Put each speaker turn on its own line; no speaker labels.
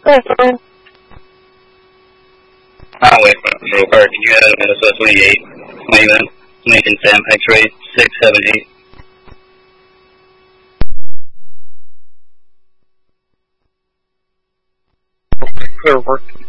Highway Patrol Car, can you add Minnesota 28, Cleveland, Lincoln Sam, X-ray 678.
Clear work.